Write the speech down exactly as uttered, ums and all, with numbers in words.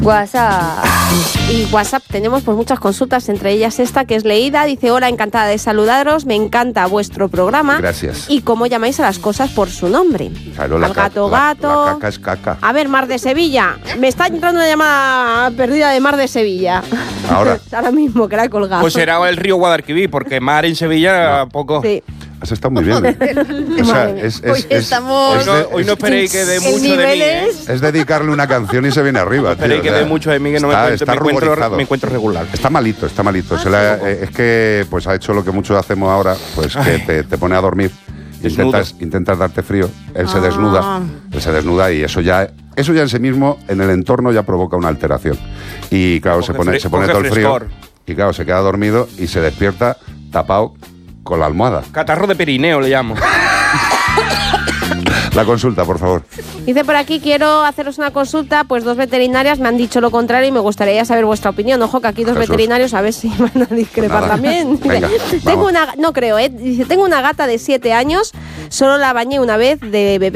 WhatsApp. Y WhatsApp tenemos pues muchas consultas, entre ellas esta que es leída. Dice: hola, encantada de saludaros, me encanta vuestro programa. Gracias. Y cómo llamáis a las cosas por su nombre. Claro, la Al gato, la, gato. La caca es caca. A ver, Mar de Sevilla. Me está entrando una llamada perdida de Mar de Sevilla. Ahora. Ahora mismo, que la he colgado. Pues será el río Guadalquivir, porque mar en Sevilla No. poco. Sí. Has estado muy bien. ¿eh? O sea, es, es, Hoy es- estamos- es de- Hoy no, hoy no es- esperéis que dé El mucho de mí, nivel ¿eh? es- es dedicarle una canción y se viene arriba. tío, Esperéis o que sea, dé mucho de mí, que no me está, encuentro, está me encuentro, ruborizado. me encuentro regular. Está malito, está malito. Ah, Se la- sí. eh, es que pues ha hecho lo que muchos hacemos ahora, pues que Ay. te, te pone a dormir. Desnudo. Intentas, intentas darte frío, él se Ah. desnuda, él se desnuda y eso ya, eso ya en sí mismo, en el entorno ya provoca una alteración. Y claro, Coge se pone, fre- se pone coge todo el frío frescor. y claro, se queda dormido y se despierta tapado con la almohada. Catarro de Pirineo le llamo. La consulta, por favor. Dice por aquí: quiero haceros una consulta, pues dos veterinarias me han dicho lo contrario y me gustaría saber vuestra opinión. Ojo que aquí dos Jesús. veterinarios, a ver si van a discrepar Nada. también. Venga, tengo vamos. una, no creo, ¿eh? Dice: tengo una gata de siete años, solo la bañé una vez de bebé